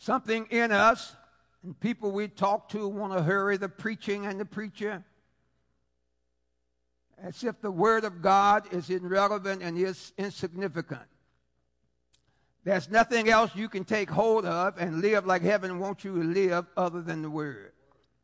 Something in us, and people we talk to want to hurry the preaching and the preacher, as if the Word of God is irrelevant and is insignificant. There's nothing else you can take hold of and live like heaven wants you to live other than the Word.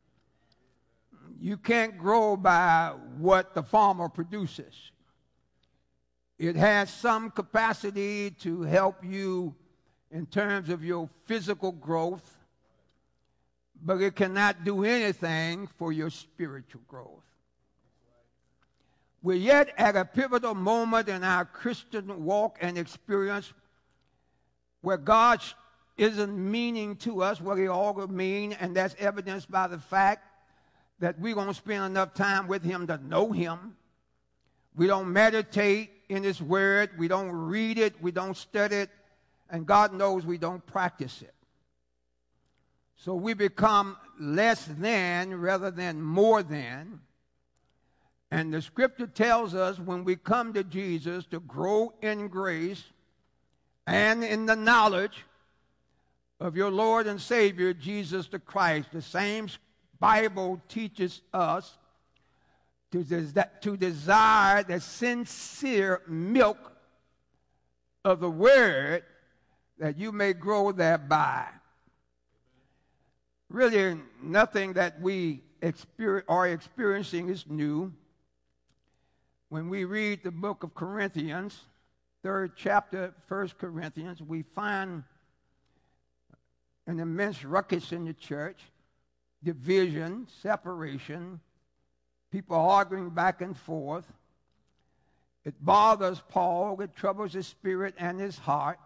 You can't grow by what the farmer produces. It has some capacity to help you in terms of your physical growth, but it cannot do anything for your spiritual growth. We're yet at a pivotal moment in our Christian walk and experience where God isn't meaning to us what He ought to mean, and that's evidenced by the fact that we're going to spend enough time with Him to know Him. We don't meditate in His Word. We don't read it. We don't study it. And God knows we don't practice it. So we become less than rather than more than. And the Scripture tells us when we come to Jesus to grow in grace and in the knowledge of your Lord and Savior, Jesus the Christ. The same Bible teaches us to desire the sincere milk of the Word that you may grow thereby. Really, nothing that we are experiencing is new. When we read the book of Corinthians, 3rd chapter, 1 Corinthians, we find an immense ruckus in the church, division, separation, people arguing back and forth. It bothers Paul, it troubles his spirit and his heart.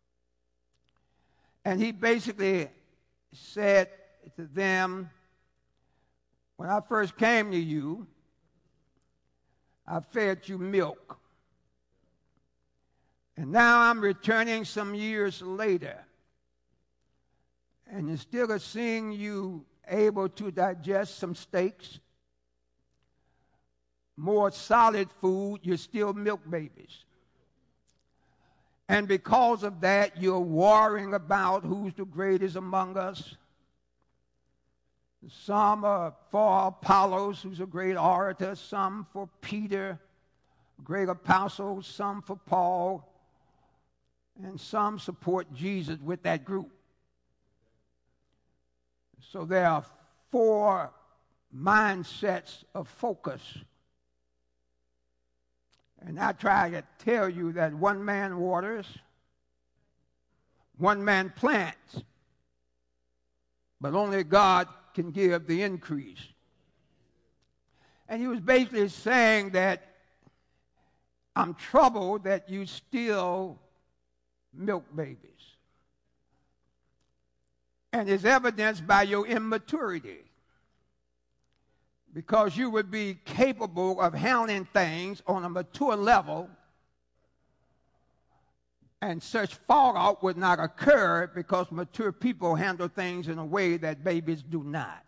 And he basically said to them, when I first came to you, I fed you milk. And now I'm returning some years later. And instead of seeing you able to digest some steaks, more solid food, you're still milk babies. And because of that, you're worrying about who's the greatest among us. Some are for Apollos, who's a great orator, some for Peter, a great apostle, some for Paul, and some support Jesus with that group. So there are 4 mindsets of focus. And I try to tell you that one man waters, one man plants, but only God can give the increase. And he was basically saying that I'm troubled that you still milk babies. And it's evidenced by your immaturity. Because you would be capable of handling things on a mature level, and such fallout would not occur because mature people handle things in a way that babies do not.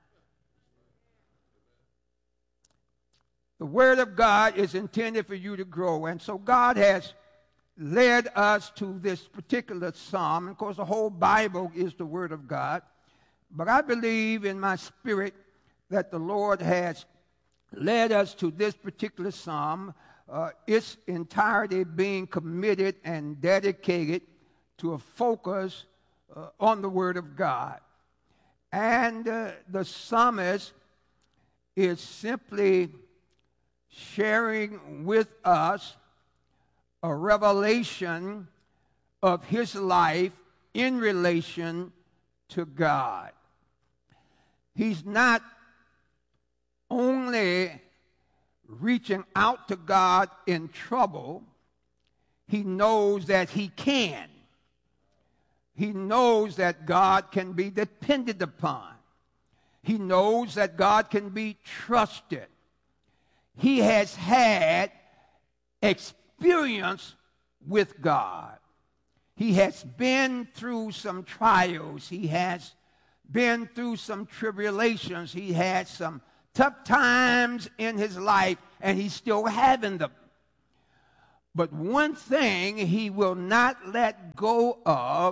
The Word of God is intended for you to grow, and so God has led us to this particular psalm. Of course, the whole Bible is the Word of God, but I believe in my spirit that the Lord has led us to this particular psalm, its entirety being committed and dedicated to a focus on the Word of God. And the psalmist is simply sharing with us a revelation of his life in relation to God. He's not only reaching out to God in trouble, he knows that he can. He knows that God can be depended upon. He knows that God can be trusted. He has had experience with God. He has been through some trials. He has been through some tribulations. He had some tough times in his life, and he's still having them. But one thing he will not let go of,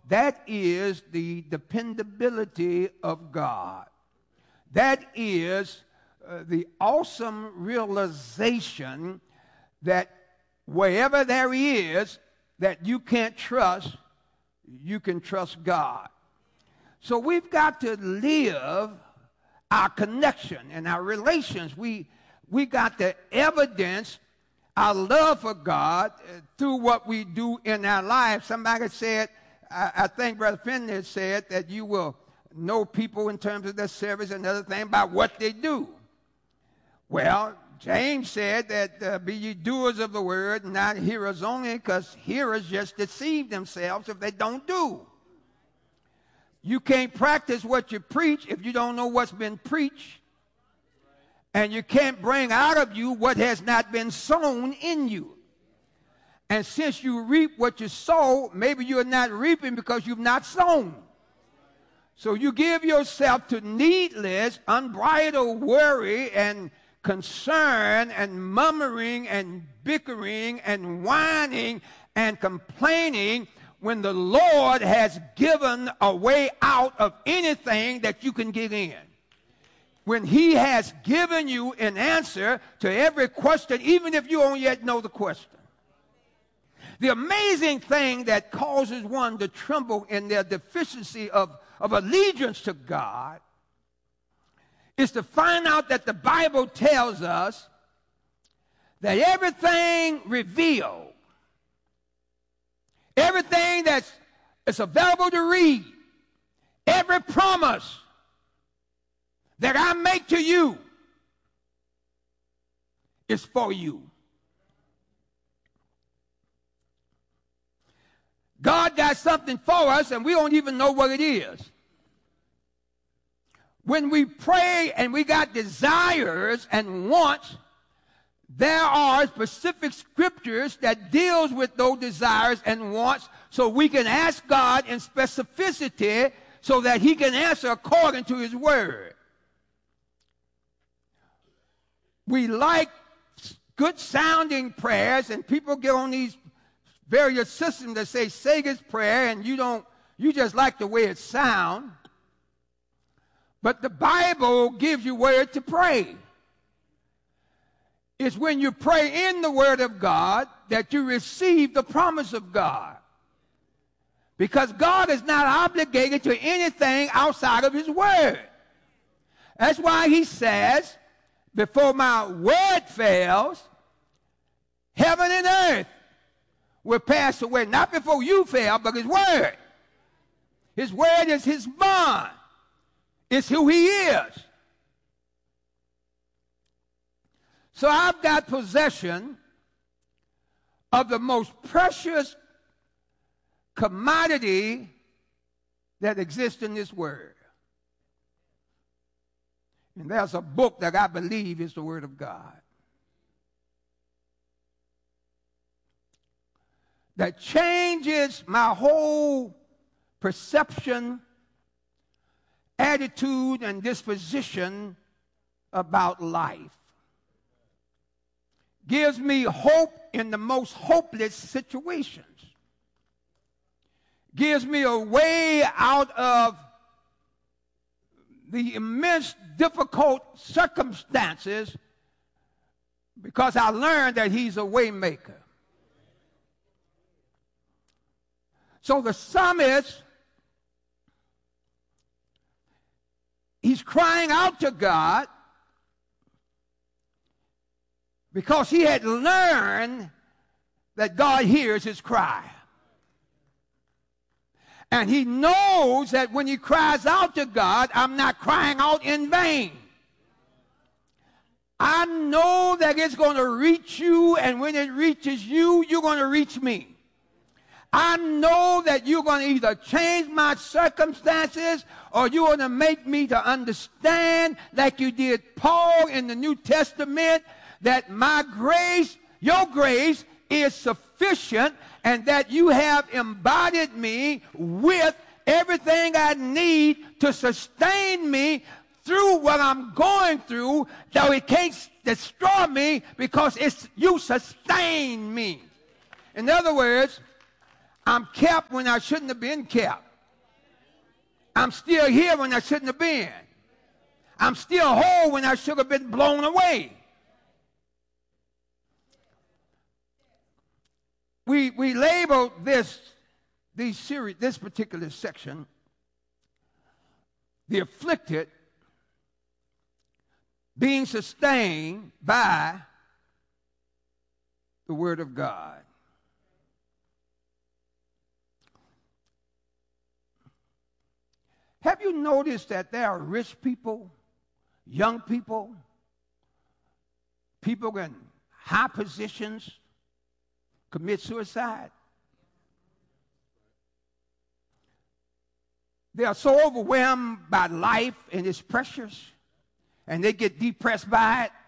that is the dependability of God. That is the awesome realization that wherever there is that you can't trust, you can trust God. So we've got to live our connection and our relations. We got to evidence our love for God through what we do in our lives. Somebody said, I think Brother Finley said that you will know people in terms of their service and other things by what they do. Well, James said that be ye doers of the word, not hearers only, because hearers just deceive themselves if they don't do. You can't practice what you preach if you don't know what's been preached. And you can't bring out of you what has not been sown in you. And since you reap what you sow, maybe you're not reaping because you've not sown. So you give yourself to needless, unbridled worry and concern and murmuring and bickering and whining and complaining when the Lord has given a way out of anything that you can get in. When he has given you an answer to every question, even if you don't yet know the question. The amazing thing that causes one to tremble in their deficiency of allegiance to God is to find out that the Bible tells us that everything revealed, everything that's available to read, every promise that I make to you is for you. God got something for us and we don't even know what it is. When we pray and we got desires and wants, there are specific scriptures that deals with those desires and wants so we can ask God in specificity so that he can answer according to his word. We like good sounding prayers, and people get on these various systems that say this prayer, and you just like the way it sounds. But the Bible gives you where to pray. It's when you pray in the word of God that you receive the promise of God. Because God is not obligated to anything outside of his word. That's why he says, before my word fails, heaven and earth will pass away. Not before you fail, but his word. His word is his bond. It's who he is. So I've got possession of the most precious commodity that exists in this word. And there's a book that I believe is the Word of God that changes my whole perception, attitude, and disposition about life. Gives me hope in the most hopeless situations. Gives me a way out of the immense difficult circumstances because I learned that he's a way maker. So the psalmist, he's crying out to God because he had learned that God hears his cry. And he knows that when he cries out to God, I'm not crying out in vain. I know that it's going to reach you, and when it reaches you, you're going to reach me. I know that you're going to either change my circumstances or you're going to make me to understand, like you did Paul in the New Testament, that my grace, your grace, is sufficient, and that you have embodied me with everything I need to sustain me through what I'm going through, though it can't destroy me because you sustain me. In other words, I'm kept when I shouldn't have been kept. I'm still here when I shouldn't have been. I'm still whole when I should have been blown away. We label this particular section, the afflicted being sustained by the Word of God. Have you noticed that there are rich people, young people, people in high positions commit suicide? They are so overwhelmed by life and its pressures, and they get depressed by it,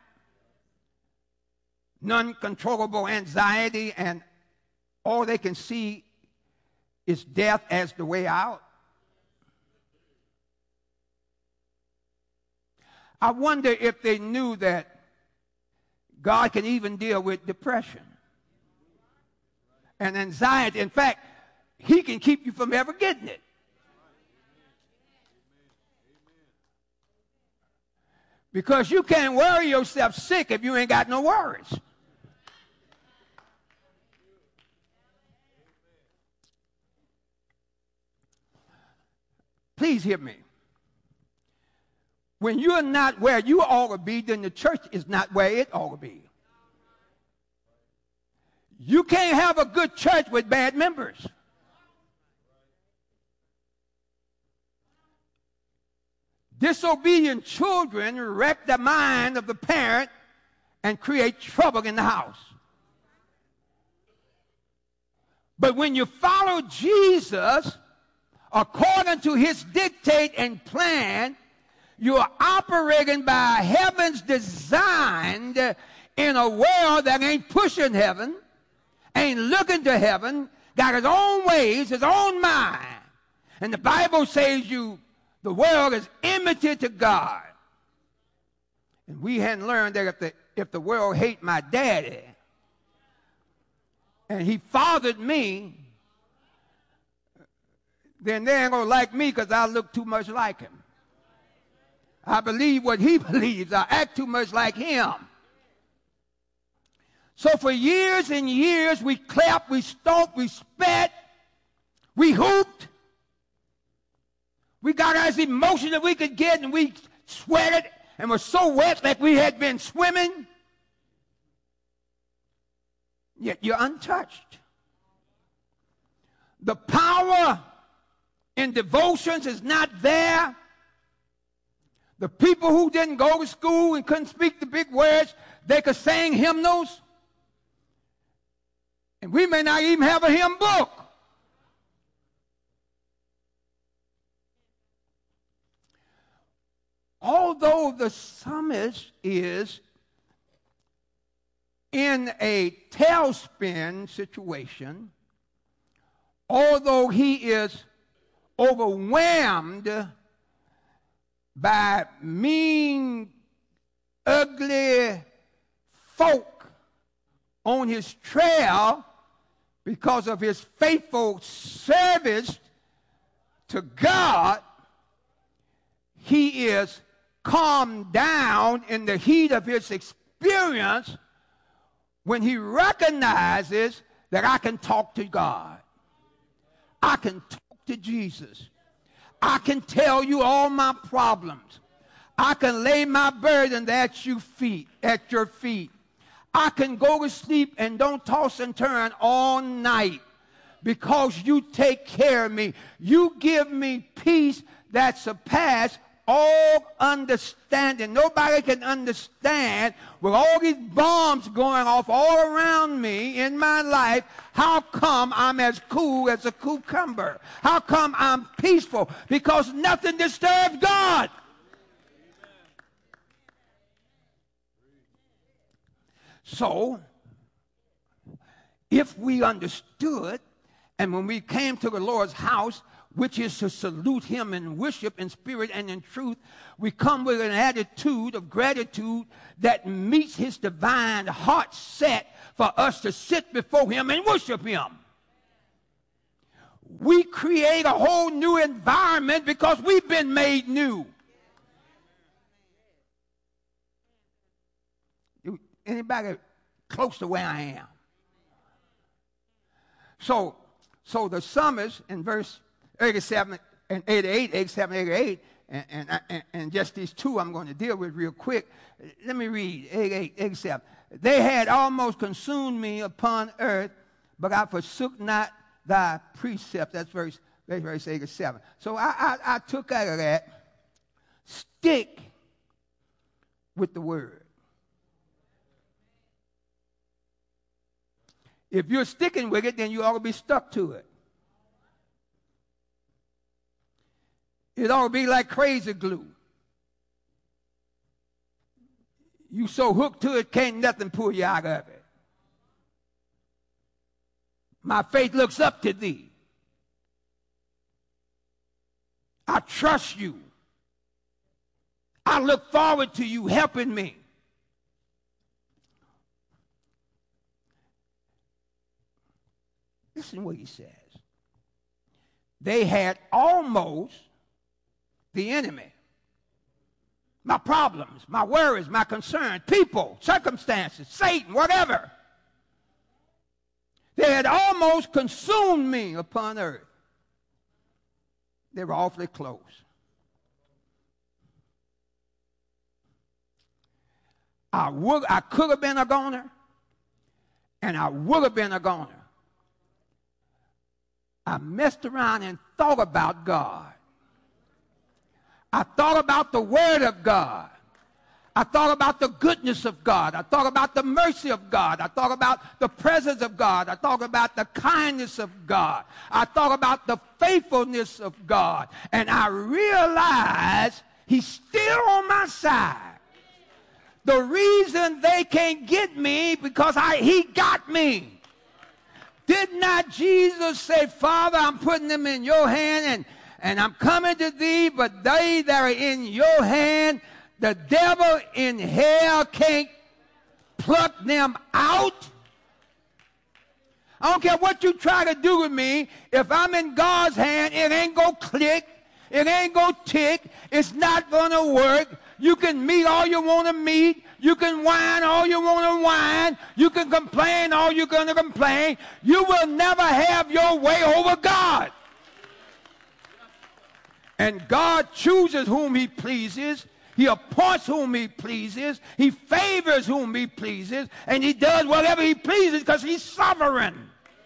non-controllable anxiety, and all they can see is death as the way out. I wonder if they knew that God can even deal with depression and anxiety. In fact, He can keep you from ever getting it. Because you can't worry yourself sick if you ain't got no worries. Please hear me. When you're not where you ought to be, then the church is not where it ought to be. You can't have a good church with bad members. Disobedient children wreck the mind of the parent and create trouble in the house. But when you follow Jesus according to His dictate and plan, you are operating by heaven's design in a world that ain't pushing heaven, ain't looking to heaven, got its own ways, its own mind. And the Bible says the world is enmity to God. And we hadn't learned that if the world hate my daddy, and he fathered me, then they ain't going to like me because I look too much like him. I believe what he believes. I act too much like him. So for years and years, we clapped, we stomped, we spat, we hooped. We got as emotion that we could get, and we sweated and were so wet like we had been swimming. Yet you're untouched. The power in devotions is not there. The people who didn't go to school and couldn't speak the big words, they could sing hymnals. And we may not even have a hymn book. Although the psalmist is in a tailspin situation, although he is overwhelmed by mean, ugly folk on his trail because of his faithful service to God, he is calmed down in the heat of his experience when he recognizes that I can talk to God. I can talk to Jesus. I can tell you all my problems. I can lay my burden at your feet. I can go to sleep and don't toss and turn all night because you take care of me. You give me peace that surpasses all understanding. Nobody can understand with all these bombs going off all around me in my life, how come I'm as cool as a cucumber? How come I'm peaceful? Because nothing disturbs God. So, if we understood, and when we came to the Lord's house, which is to salute him in worship in spirit and in truth, we come with an attitude of gratitude that meets his divine heart set for us to sit before him and worship him. We create a whole new environment because we've been made new. Anybody close to where I am? So the psalmist in verse 87 and 88, 87, 88, and just these two I'm going to deal with real quick. Let me read 88, 87. They had almost consumed me upon earth, but I forsook not thy precepts. That's verse 87. So I took out of that, stick with the word. If you're sticking with it, then you ought to be stuck to it. It ought to be like crazy glue. You so hooked to it, can't nothing pull you out of it. My faith looks up to thee. I trust you. I look forward to you helping me. Listen what he says. They had almost the enemy. My problems, my worries, my concerns, people, circumstances, Satan, whatever. They had almost consumed me upon earth. They were awfully close. I could have been a goner, and I would have been a goner. I messed around and thought about God. I thought about the Word of God. I thought about the goodness of God. I thought about the mercy of God. I thought about the presence of God. I thought about the kindness of God. I thought about the faithfulness of God. And I realized He's still on my side. The reason they can't get me because He got me. Did not Jesus say, Father, I'm putting them in your hand and I'm coming to thee, but they that are in your hand, the devil in hell can't pluck them out? I don't care what you try to do with me. If I'm in God's hand, it ain't going to click. It ain't going to tick. It's not going to work. You can meet all you want to meet. You can whine all you want to whine. You can complain all you're going to complain. You will never have your way over God. And God chooses whom He pleases. He appoints whom He pleases. He favors whom He pleases. And He does whatever He pleases because He's sovereign.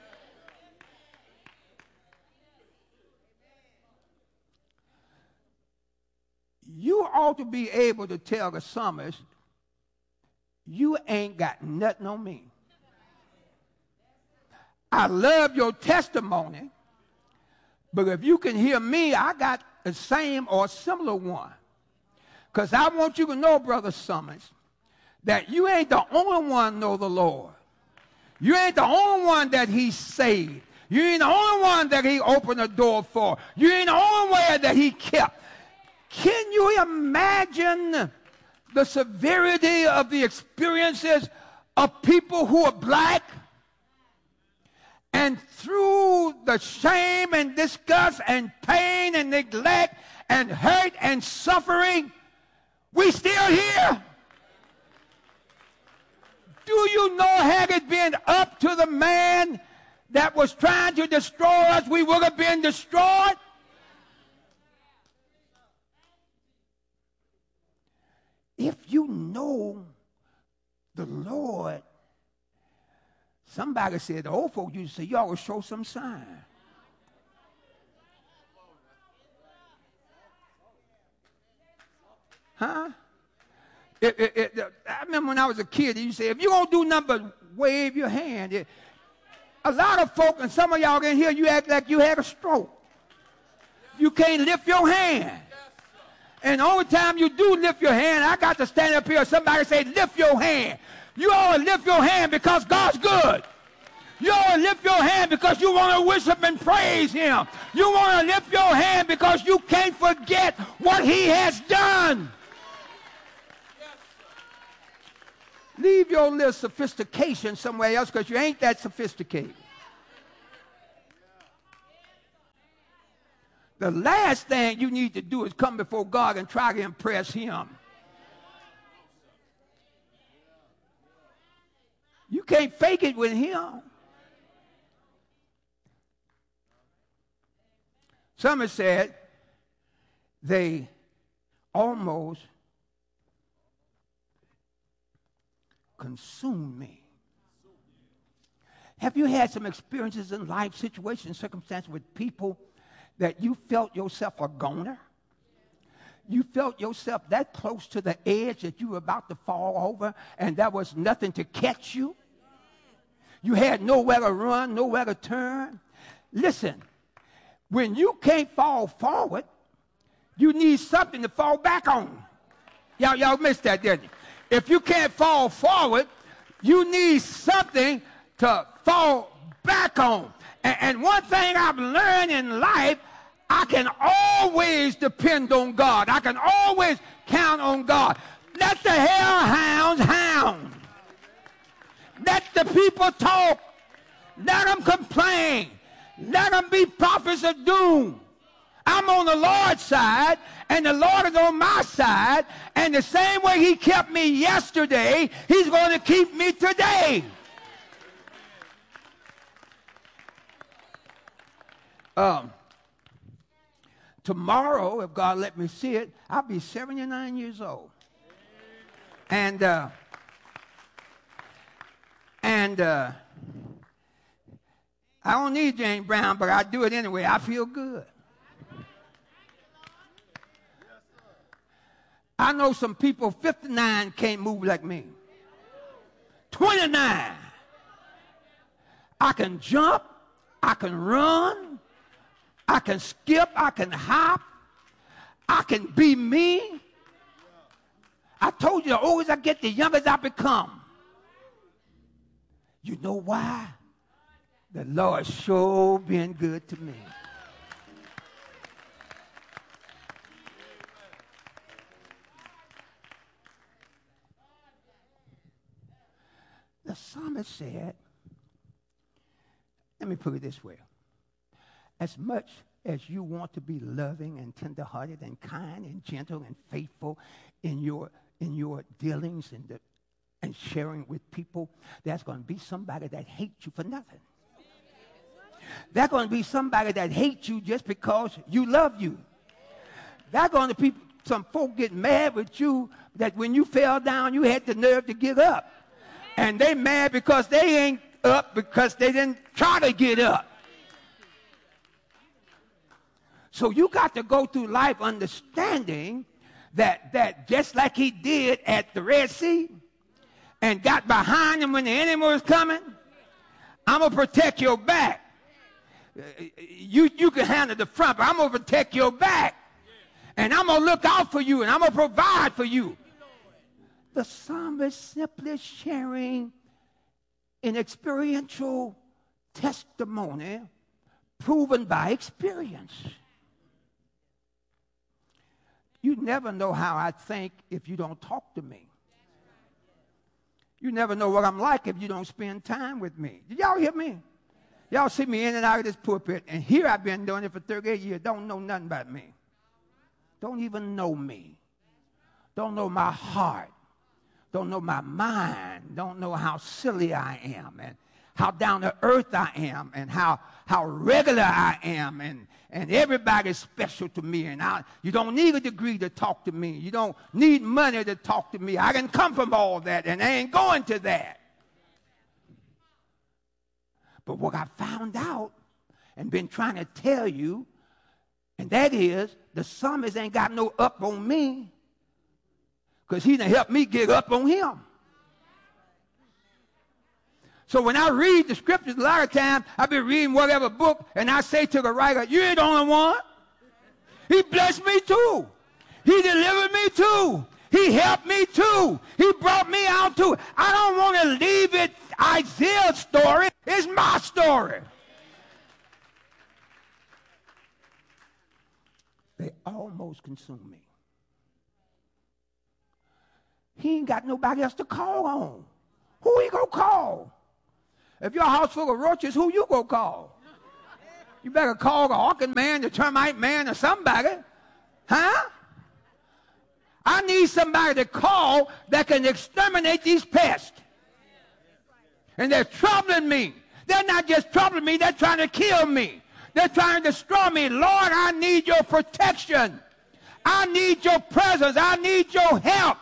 You ought to be able to tell the psalmist, you ain't got nothing on me. I love your testimony, but if you can hear me, I got the same or similar one. Because I want you to know, Brother Summers, that you ain't the only one know the Lord. You ain't the only one that He saved. You ain't the only one that He opened the door for. You ain't the only one that He kept. Can you imagine the severity of the experiences of people who are black? And through the shame and disgust and pain and neglect and hurt and suffering, we still here. Do you know, had it been up to the man that was trying to destroy us, we would have been destroyed? If you know the Lord, somebody said, the old folk used to say, you ought to show some sign. Huh? I remember when I was a kid, you say, if you don't do nothing but wave your hand. A lot of folk, and some of y'all in here, you act like you had a stroke. You can't lift your hand. And the only time you do lift your hand, I got to stand up here, somebody say, lift your hand. You ought to lift your hand because God's good. You ought to lift your hand because you want to worship and praise Him. You want to lift your hand because you can't forget what He has done. Leave your little sophistication somewhere else because you ain't that sophisticated. The last thing you need to do is come before God and try to impress him. You can't fake it with him. Some have said they almost consumed me. Have you had some experiences in life, situations, circumstances with people that you felt yourself a goner? You felt yourself that close to the edge that you were about to fall over and there was nothing to catch you? You had nowhere to run, nowhere to turn. Listen, when you can't fall forward, you need something to fall back on. Y'all missed that, didn't you? If you can't fall forward, you need something to fall back on. And one thing I've learned in life, I can always depend on God. I can always count on God. Let the hellhounds hound. Let the people talk. Let them complain. Let them be prophets of doom. I'm on the Lord's side, and the Lord is on my side, and the same way he kept me yesterday, he's going to keep me today. Tomorrow, if God let me see it, I'll be 79 years old. And I don't need James Brown, but I do it anyway. I feel good. I know some people 59 can't move like me. 29. I can jump. I can run. I can skip. I can hop. I can be me. I told you, the older I get, the younger I become. You know why? The Lord sure been good to me. The psalmist said, let me put it this way. As much as you want to be loving and tenderhearted and kind and gentle and faithful in your dealings and sharing with people, there's going to be somebody that hates you for nothing. There's going to be somebody that hates you just because you love you. There's going to be some folk get mad with you that when you fell down, you had the nerve to get up. And they mad because they ain't up because they didn't try to get up. So you got to go through life understanding that just like he did at the Red Sea and got behind him when the enemy was coming, I'm going to protect your back. You can handle the front, but I'm going to protect your back. And I'm going to look out for you, and I'm going to provide for you. The psalmist simply sharing an experiential testimony proven by experience. You never know how I think if you don't talk to me. You never know what I'm like if you don't spend time with me. Did y'all hear me? Y'all see me in and out of this pulpit, and here I've been doing it for 38 years. Don't know nothing about me. Don't even know me. Don't know my heart. Don't know my mind. Don't know how silly I am and how down to earth I am and how regular I am and everybody's special to me. And you don't need a degree to talk to me. You don't need money to talk to me. I can come from all that, and I ain't going to that. But what I found out and been trying to tell you, and that is the psalmist ain't got no up on me because he done helped me get up on him. So when I read the scriptures, a lot of times I've been reading whatever book, and I say to the writer, you ain't the only one. He blessed me too. He delivered me too. He helped me too. He brought me out too. I don't want to leave it Isaiah's story. It's my story. They almost consumed me. He ain't got nobody else to call on. Who he gonna call? If your house full of roaches, who you gonna call? You better call the Orkin man, the termite man, or somebody. Huh? I need somebody to call that can exterminate these pests. And they're troubling me. They're not just troubling me, they're trying to kill me. They're trying to destroy me. Lord, I need your protection. I need your presence. I need your help.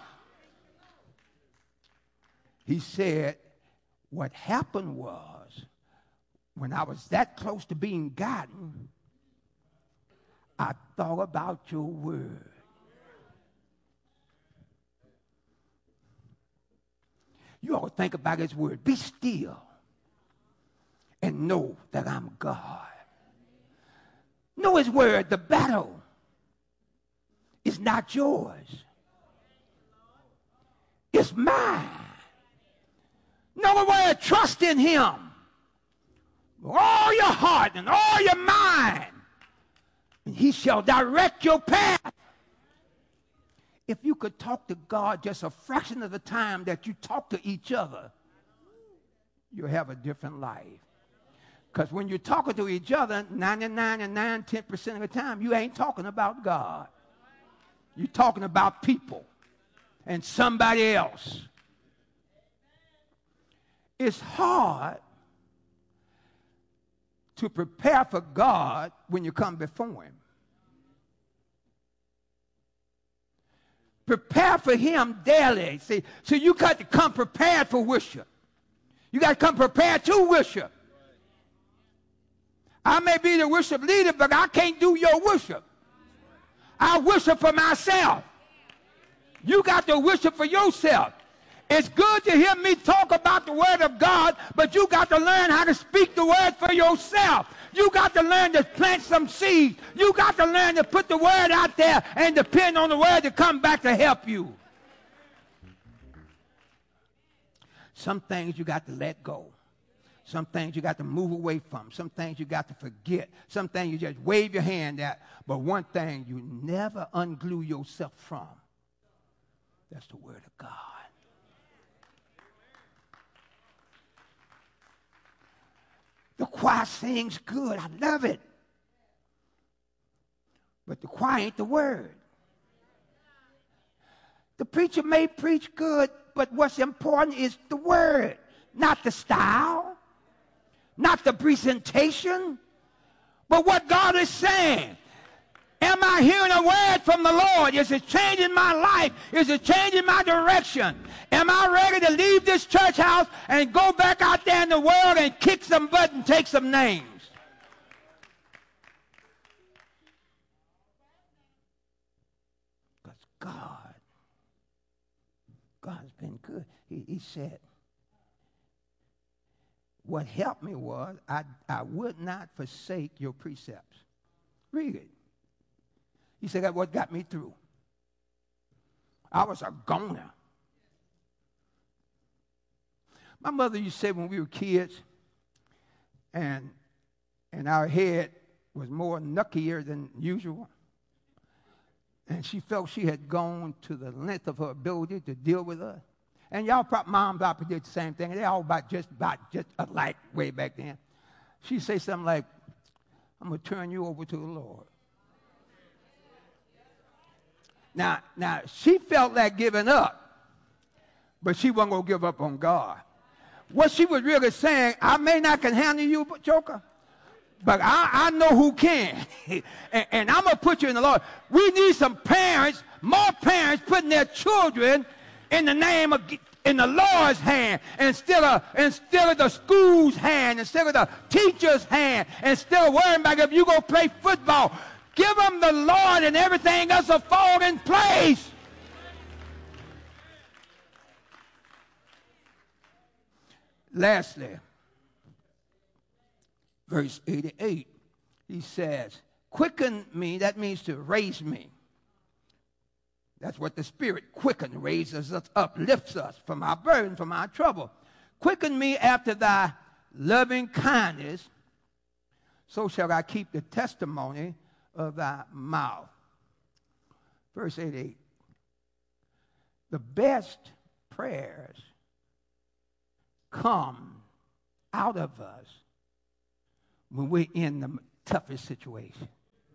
He said, what happened was, when I was that close to being gotten, I thought about your word. You ought to think about his word. Be still and know that I'm God. Know his word. The battle is not yours. It's mine. Know the word. Trust in him. With all your heart and all your mind. And he shall direct your path. If you could talk to God just a fraction of the time that you talk to each other, you'll have a different life. Because when you're talking to each other, 10% of the time, you ain't talking about God. You're talking about people and somebody else. It's hard to prepare for God when you come before him. Prepare for him daily. See, so you got to come prepared for worship. You got to come prepared to worship. I may be the worship leader, but I can't do your worship. I worship for myself. You got to worship for yourself. It's good to hear me talk about the word of God, but you got to learn how to speak the word for yourself. You got to learn to plant some seeds. You got to learn to put the word out there and depend on the word to come back to help you. Some things you got to let go. Some things you got to move away from. Some things you got to forget. Some things you just wave your hand at. But one thing you never unglue yourself from. That's the word of God. The choir sings good. I love it. But the choir ain't the word. The preacher may preach good, but what's important is the word, not the style, not the presentation, but what God is saying. Am I hearing a word from the Lord? Is it changing my life? Is it changing my direction? Am I ready to leave this church house and go back out there in the world and kick some butt and take some names? Because God's been good. He said, what helped me was I would not forsake your precepts. Read it. He said, that's what got me through. I was a goner. My mother used to say when we were kids, and our head was more knuckier than usual, and she felt she had gone to the length of her ability to deal with us. And y'all moms probably did the same thing. They all just alike way back then. She'd say something like, I'm going to turn you over to the Lord. Now, she felt like giving up, but she wasn't going to give up on God. What she was really saying, I may not can handle you, Joker, but I know who can. and I'm going to put you in the Lord. We need some parents, more parents putting their children in the Lord's hand, instead of the school's hand, instead of the teacher's hand, instead of worrying about if you go play football. Give them the Lord and everything else will fall in place. Lastly, verse 88, he says, quicken me, that means to raise me. That's what the Spirit quickens, raises us up, lifts us from our burden, from our trouble. Quicken me after thy loving kindness, so shall I keep the testimony of thy mouth. Verse 88. The best prayers come out of us when we're in toughest situation.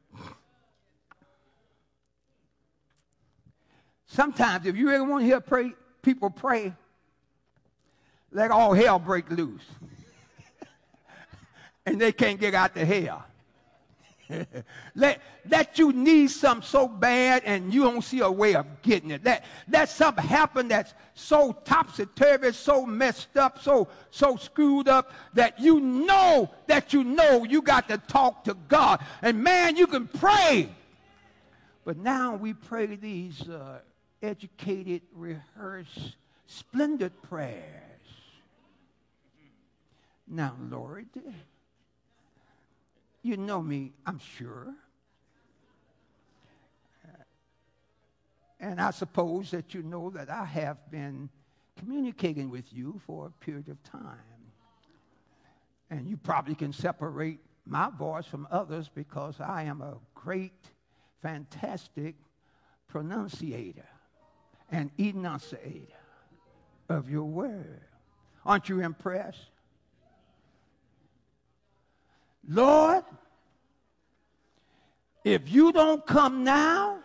Sometimes, if you really want to hear people pray, let all hell break loose. And they can't get out the hell. That you need something so bad and you don't see a way of getting it. That something happened that's so topsy-turvy, so messed up, so screwed up that you know you got to talk to God. And man, you can pray. But now we pray these educated, rehearsed, splendid prayers. Now, Lord, you know me, I'm sure. And I suppose that you know that I have been communicating with you for a period of time. And you probably can separate my voice from others because I am a great, fantastic pronunciator and enunciator of your word. Aren't you impressed? Lord, if you don't come now,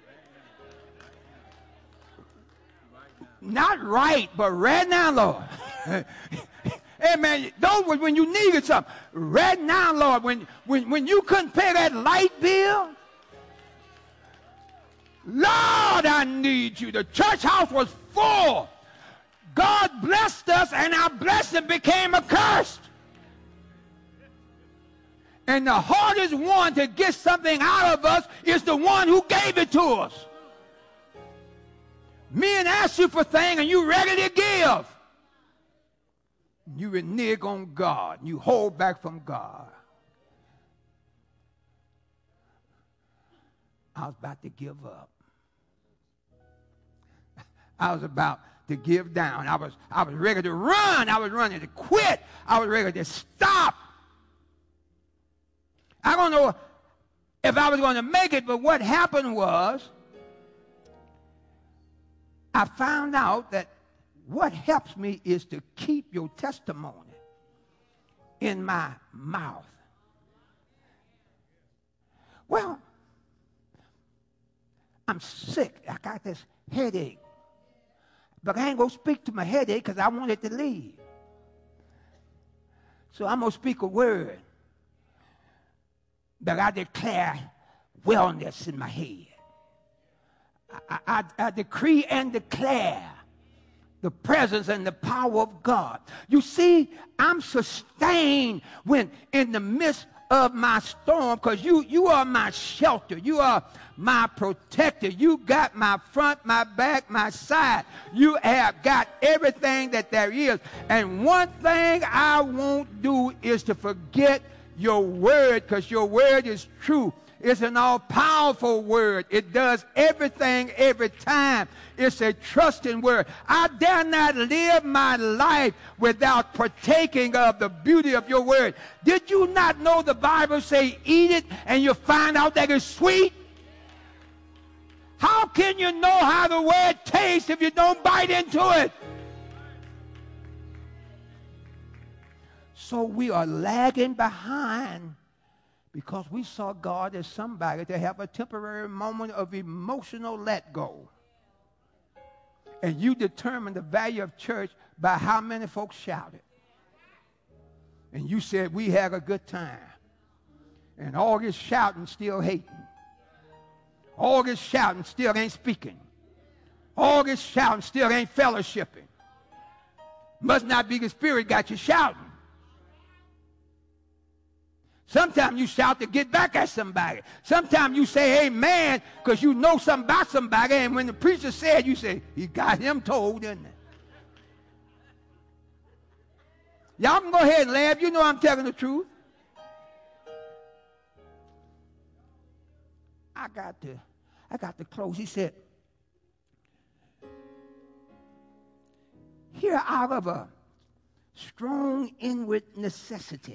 not right, but right now, Lord. Amen. Those were when you needed something. Right now, Lord, when you couldn't pay that light bill, Lord, I need you. The church house was full. God blessed us, and our blessing became a curse. And the hardest one to get something out of us is the one who gave it to us. Men ask you for things and you ready to give. You renege on God. You hold back from God. I was about to give up. I was about to give down. I was ready to run. I was ready to quit. I was ready to stop. I don't know if I was going to make it, but what happened was I found out that what helps me is to keep your testimony in my mouth. Well, I'm sick. I got this headache. But I ain't going to speak to my headache because I want it to leave. So I'm going to speak a word that I declare wellness in my head. I decree and declare the presence and the power of God. You see, I'm sustained when in the midst of my storm because you are my shelter. You are my protector. You got my front, my back, my side. You have got everything that there is. And one thing I won't do is to forget your word, because your word is true. It's an all-powerful word. It does everything every time. It's a trusting word. I dare not live my life without partaking of the beauty of your word. Did you not know the Bible say eat it and you'll find out that it's sweet? How can you know how the word tastes if you don't bite into it? So we are lagging behind because we saw God as somebody to have a temporary moment of emotional let go. And you determine the value of church by how many folks shouted. And you said we had a good time. And all this shouting still hating. All this shouting still ain't speaking. All this shouting still ain't fellowshipping. Must not be the Spirit got you shouting. Sometimes you shout to get back at somebody. Sometimes you say amen because you know something about somebody. And when the preacher said, you say, he got him told, didn't it? Y'all can go ahead and laugh. You know I'm telling the truth. I got to close. He said, here out of a strong inward necessity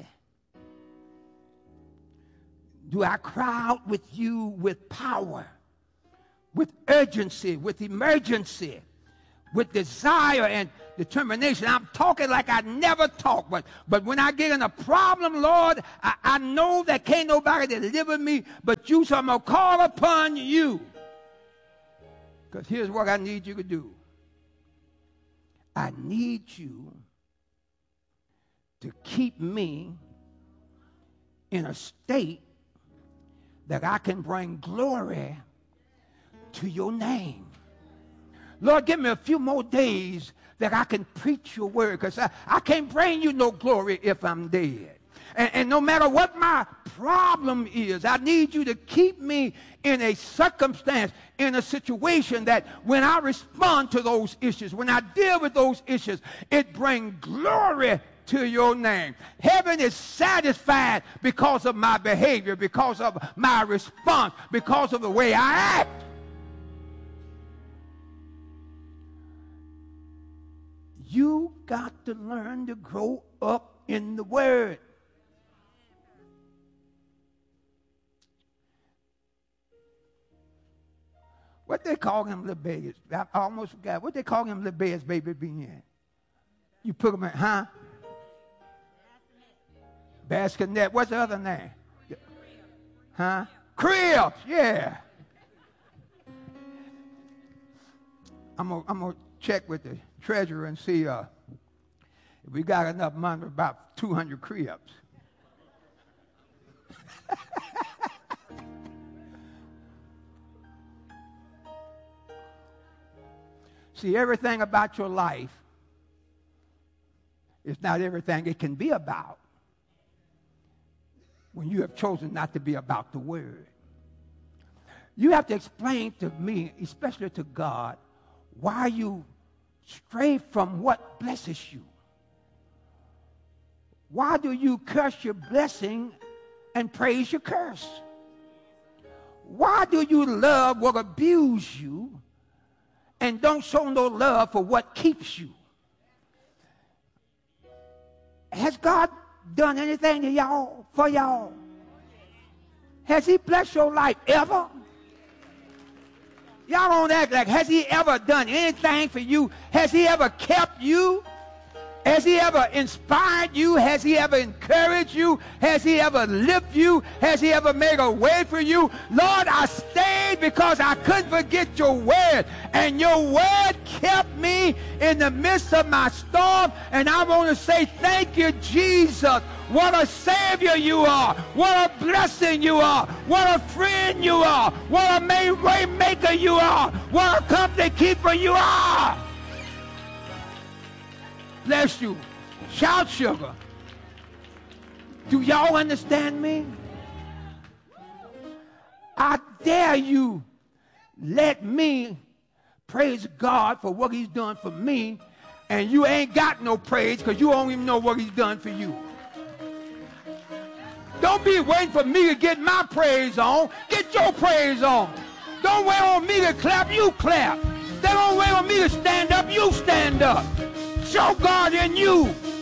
do I cry out with you with power, with urgency, with emergency, with desire and determination. I'm talking like I never talk, but when I get in a problem, Lord, I know that can't nobody deliver me but you, so I'm going to call upon you. Because here's what I need you to do. I need you to keep me in a state that I can bring glory to your name. Lord, give me a few more days that I can preach your word, because I can't bring you no glory if I'm dead. And no matter what my problem is, I need you to keep me in a circumstance, in a situation that when I respond to those issues, when I deal with those issues, it brings glory to your name. Heaven is satisfied because of my behavior, because of my response, because of the way I act. You got to learn to grow up in the Word. What they call him, little babies? I almost forgot. What they call him, little babies, baby being? You put them in, huh? Bassinet. What's the other name? Huh? Cribs, yeah. I'm gonna check with the treasurer and see if we got enough money for about 200 cribs. See, everything about your life is not everything it can be about when you have chosen not to be about the Word. You have to explain to me, especially to God, why you stray from what blesses you. Why do you curse your blessing and praise your curse? Why do you love what abuse you and don't show no love for what keeps you? Has God done anything to y'all, for y'all? Has he blessed your life ever? Y'all don't act like, has he ever done anything for you? Has he ever kept you? Has he ever inspired you? Has he ever encouraged you? Has he ever lifted you? Has he ever made a way for you? Lord, I stayed because I couldn't forget your word. And your word kept me in the midst of my storm. And I want to say thank you, Jesus. What a Savior you are. What a blessing you are. What a friend you are. What a way maker you are. What a company keeper you are. Bless you. Shout, sugar. Do y'all understand me? I dare you let me praise God for what he's done for me, and you ain't got no praise because you don't even know what he's done for you. Don't be waiting for me to get my praise on. Get your praise on. Don't wait on me to clap, you clap. They don't wait on me to stand up, you stand up. Show God in you